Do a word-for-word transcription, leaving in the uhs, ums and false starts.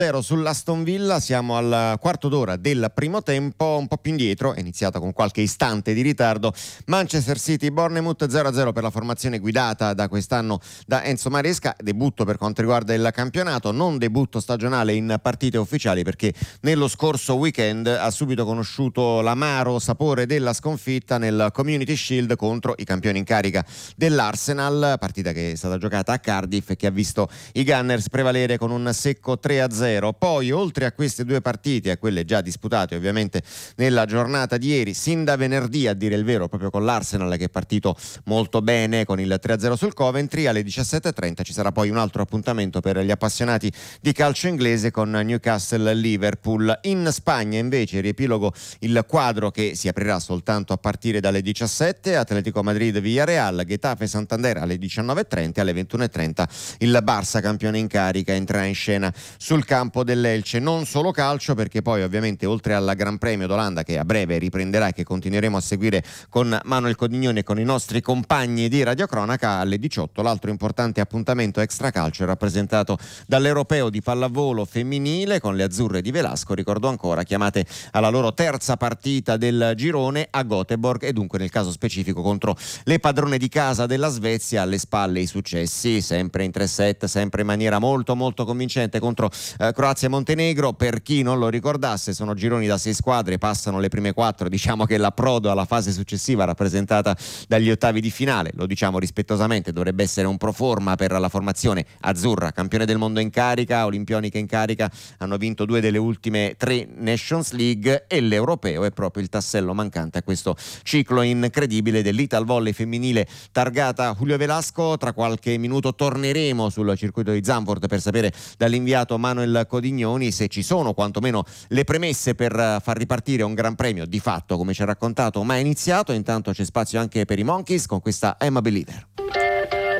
Sull'Aston Villa siamo al quarto d'ora del primo tempo, un po' più indietro, è iniziata con qualche istante di ritardo. Manchester City Bournemouth zero a zero per la formazione guidata da quest'anno da Enzo Maresca, debutto per quanto riguarda il campionato, non debutto stagionale in partite ufficiali perché nello scorso weekend ha subito conosciuto l'amaro sapore della sconfitta nel Community Shield contro i campioni in carica dell'Arsenal, partita che è stata giocata a Cardiff e che ha visto i Gunners prevalere con un secco tre a zero. Poi oltre a queste due partite, a quelle già disputate ovviamente nella giornata di ieri, sin da venerdì a dire il vero, proprio con l'Arsenal che è partito molto bene con il tre a zero sul Coventry, alle diciassette e trenta ci sarà poi un altro appuntamento per gli appassionati di calcio inglese con Newcastle-Liverpool. In Spagna invece riepilogo il quadro che si aprirà soltanto a partire dalle diciassette: Atletico Madrid-Villarreal, Getafe-Santander alle diciannove e trenta, alle ventuno e trenta il Barça campione in carica entrerà in scena sul campo dell'Elce. Non solo calcio, perché poi ovviamente oltre al Gran Premio d'Olanda che a breve riprenderà e che continueremo a seguire con Manuel Codignoni e con i nostri compagni di radiocronaca, alle diciotto l'altro importante appuntamento extracalcio è rappresentato dall'Europeo di pallavolo femminile con le azzurre di Velasco, ricordo ancora, chiamate alla loro terza partita del girone a Göteborg e dunque nel caso specifico contro le padrone di casa della Svezia. Alle spalle i successi sempre in tre set, sempre in maniera molto molto convincente contro eh, Croazia e Montenegro. Per chi non lo ricordasse, sono gironi da sei squadre, passano le prime quattro, diciamo che l'approdo alla fase successiva rappresentata dagli ottavi di finale, lo diciamo rispettosamente, dovrebbe essere un pro forma per la formazione azzurra, campione del mondo in carica, olimpionica in carica, hanno vinto due delle ultime tre Nations League e l'Europeo è proprio il tassello mancante a questo ciclo incredibile dell'Ital Volley femminile targata Julio Velasco. Tra qualche minuto torneremo sul circuito di Zandvoort per sapere dall'inviato Manuel Codignoni se ci sono quantomeno le premesse per far ripartire un Gran Premio di fatto, come ci ha raccontato, ma è iniziato. Intanto c'è spazio anche per i Monkeys con questa I'm a Believer.